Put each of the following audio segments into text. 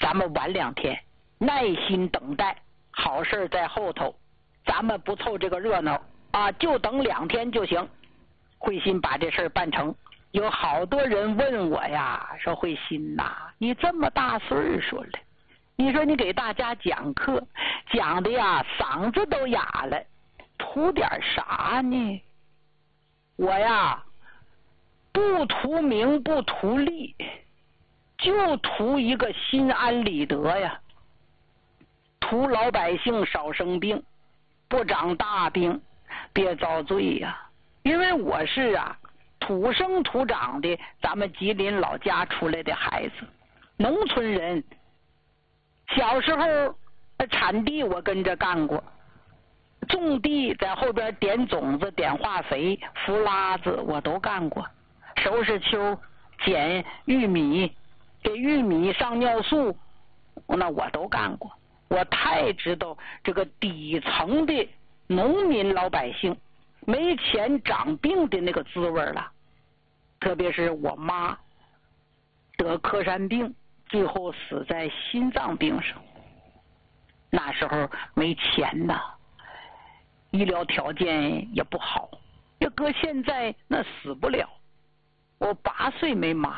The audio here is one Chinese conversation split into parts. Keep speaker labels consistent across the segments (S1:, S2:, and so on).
S1: 咱们晚2天，耐心等待，好事在后头，咱们不凑这个热闹啊，就等2天就行。慧心把这事办成。有好多人问我呀，说慧心呐，你这么大岁数了，你说你给大家讲课，讲的呀嗓子都哑了，图点啥呢？我呀不图名不图利，就图一个心安理得呀，图老百姓少生病，不长大病，别遭罪呀。因为我是土生土长的咱们吉林老家出来的孩子，农村人，小时候产地我跟着干过，种地在后边点种子点化肥扶拉子我都干过，收拾秋捡玉米给玉米上尿素那我都干过。我太知道这个底层的农民老百姓没钱长病的那个滋味了。特别是我妈得柯山病，最后死在心脏病上，那时候没钱呐，医疗条件也不好，要搁现在那死不了。我8岁没妈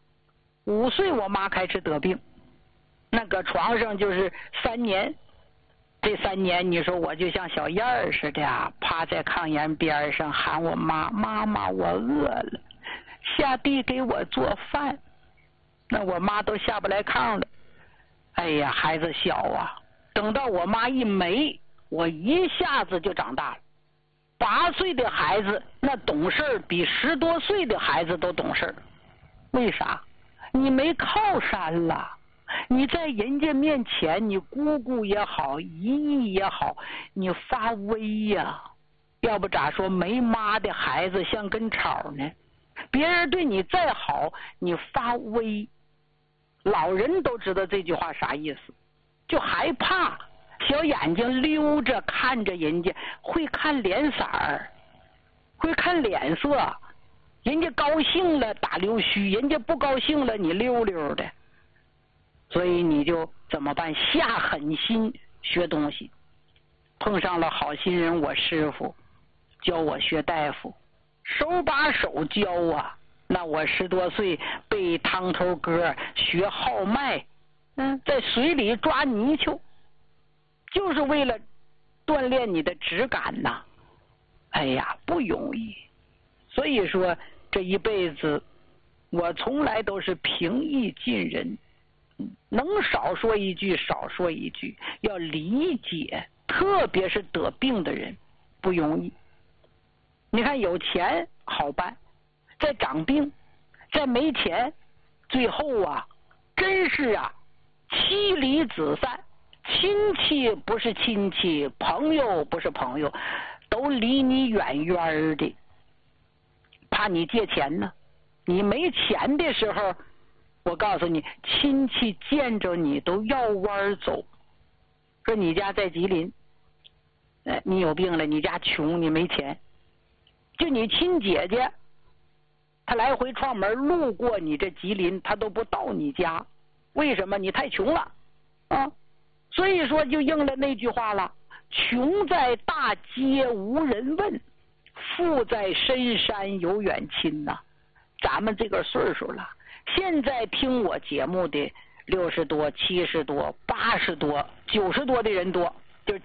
S1: ，5岁我妈开始得病，那个床上就是3年，这3年你说我就像小燕儿似的趴在炕沿边上喊我妈，妈妈我饿了，下地给我做饭。那我妈都下不来炕了。哎呀，孩子小啊，等到我妈一没，我一下子就长大了。8岁的孩子那懂事比10多岁的孩子都懂事。为啥？你没靠山了，你在人家面前，你姑姑也好，姨姨也好，你发威呀。要不咋说没妈的孩子像根草呢？别人对你再好，你发威。老人都知道这句话啥意思，就害怕，小眼睛溜着看着人家，会看脸色儿，会看脸色。人家高兴了打溜须，人家不高兴了你溜溜的。所以你就怎么办？下狠心学东西。碰上了好心人，我师傅教我学大夫，手把手教啊。那我10多岁背汤头歌，学号脉，在水里抓泥鳅，就是为了锻炼你的直感呐。哎呀，不容易。所以说这一辈子我从来都是平易近人，能少说一句少说一句，要理解，特别是得病的人不容易。你看有钱好办，再长病，再没钱，最后真是妻离子散，亲戚不是亲戚，朋友不是朋友，都离你远远的，怕你借钱呢。你没钱的时候，我告诉你，亲戚见着你都绕弯走。说你家在吉林，你有病了，你家穷，你没钱，就你亲姐姐他来回串门路过你这吉林，他都不到你家。为什么？你太穷了啊！所以说就应了那句话了，穷在大街无人问，富在深山有远亲呐。咱们这个岁数了，现在听我节目的60多、70多、80多、90多的人多，就是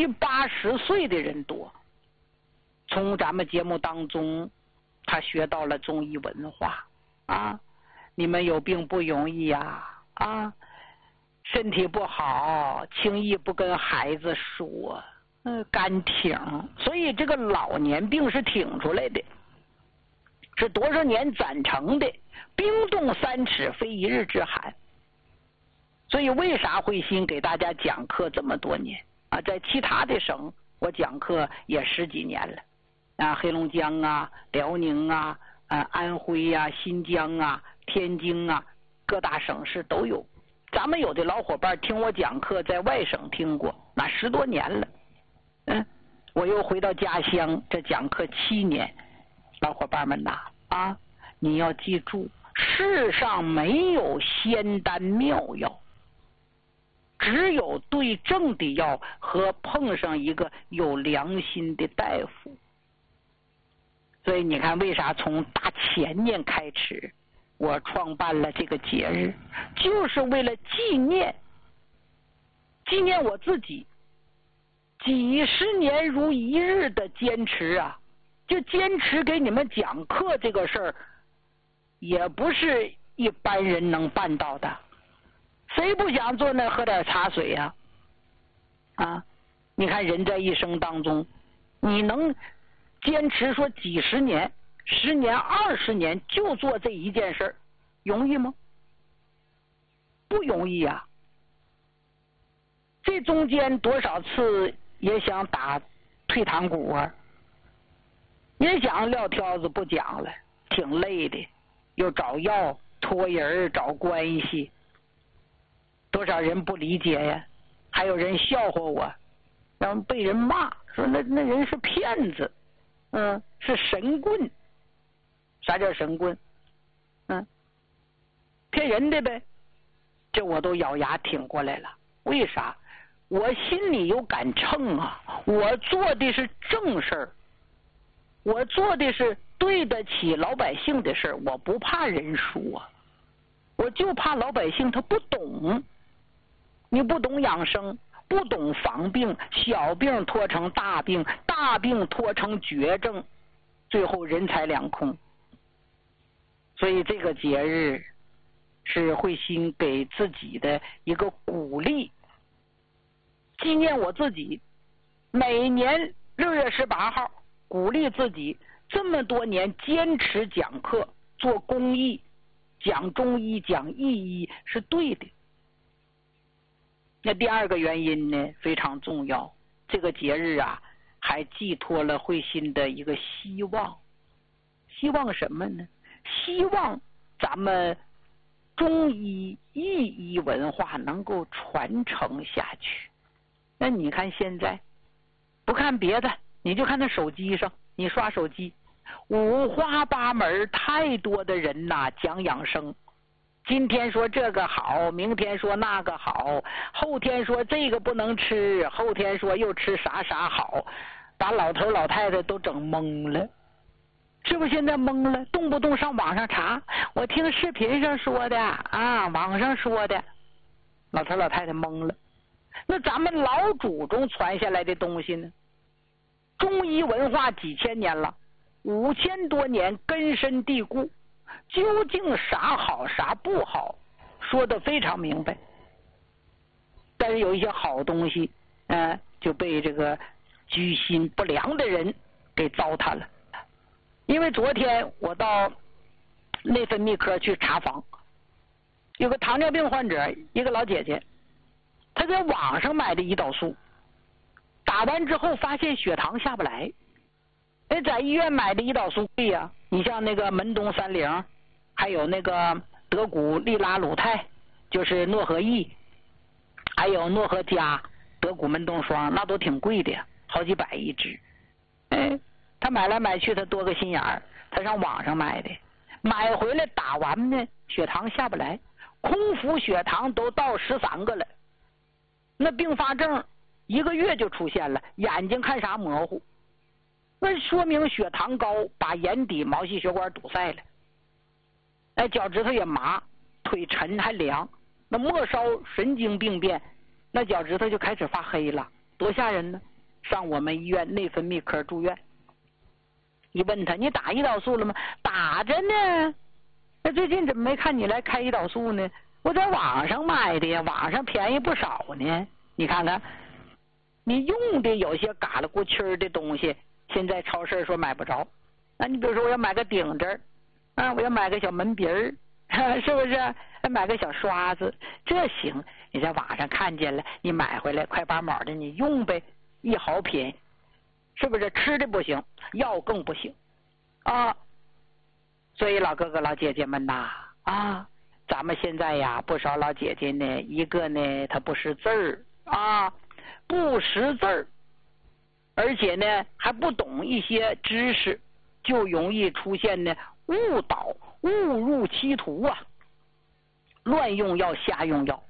S1: 70、80岁的人多。从咱们节目当中他学到了中医文化啊，你们有病不容易身体不好轻易不跟孩子说，干挺。所以这个老年病是挺出来的，是多少年攒成的，冰冻3尺非一日之寒。所以为啥慧心给大家讲课这么多年在其他的省我讲课也10几年了黑龙江辽宁安徽新疆天津各大省市都有。咱们有的老伙伴听我讲课在外省听过，那10多年了。我又回到家乡，这讲课7年。老伙伴们你要记住，世上没有仙丹妙药， 只有对症的药和碰上一个有良心的大夫。所以你看，为啥从大前年开始，我创办了这个节日，就是为了纪念我自己几十年如一日的坚持啊！就坚持给你们讲课这个事儿，也不是一般人能办到的。谁不想坐那喝点茶水呀？你看人在一生当中，你能坚持说几十年、10年、20年就做这一件事儿，容易吗？不容易啊！这中间多少次也想打退堂鼓啊，也想撂挑子不讲了，挺累的，又找药、托人、找关系，多少人不理解呀，还有人笑话我，然后被人骂说那人是骗子，是神棍。啥叫神棍？骗人的呗。这我都咬牙挺过来了。为啥？我心里有杆秤啊，我做的是正事儿，我做的是对得起老百姓的事儿，我不怕人说，我就怕老百姓他不懂。你不懂养生，不懂防病，小病拖成大病，大病拖成绝症，最后人财两空。所以这个节日是慧心给自己的一个鼓励，纪念我自己每年6月18号，鼓励自己这么多年坚持讲课、做公益、讲中医、讲义医是对的。那第二个原因呢，非常重要，这个节日啊，还寄托了慧心的一个希望。希望什么呢？希望咱们中医义医文化能够传承下去。那你看现在，不看别的，你就看那手机上，你刷手机，五花八门，太多的人呐讲养生。今天说这个好，明天说那个好，后天说这个不能吃，后天说又吃啥啥好，把老头老太太都整懵了。是不是现在懵了？动不动上网上查，我听视频上说的啊，网上说的，老头老太太懵了。那咱们老祖宗传下来的东西呢？中医文化几千年了，5000多年根深蒂固，究竟啥好啥不好，说得非常明白。但是有一些好东西，就被这个居心不良的人给糟蹋了。因为昨天我到内分泌科去查房，有个糖尿病患者，一个老姐姐，她在网上买的胰岛素，打完之后发现血糖下不来。在医院买的胰岛素贵呀，你像那个门东30，还有那个德谷利拉鲁肽，就是诺和益，还有诺和佳、德谷门冬霜，那都挺贵的呀，好几百一支。他买来买去，他多个心眼儿，他上网上买的，买回来打完呢，血糖下不来，空腹血糖都到13个了，那并发症1个月就出现了，眼睛看啥模糊，那说明血糖高，把眼底毛细血管堵塞了。脚趾头也麻，腿沉还凉，那末梢神经病变，那脚趾头就开始发黑了，多吓人呢！上我们医院内分泌科住院。一问他，你打胰岛素了吗？打着呢。那最近怎么没看你来开胰岛素呢？我在网上买的呀，网上便宜不少呢。你看看，你用的有些嘎啦咕气的东西，现在超市说买不着。那你比如说我要买个顶针我要买个小门鼻儿，是不是？买个小刷子，这行。你在网上看见了，你买回来快八毛的，你用呗，1毫便宜。是不是？吃的不行，药更不行啊！所以老哥哥老姐姐们呐咱们现在呀，不少老姐姐呢，一个呢她不识字儿不识字儿，而且呢还不懂一些知识，就容易出现呢误导、误入歧途啊！乱用药、瞎用药。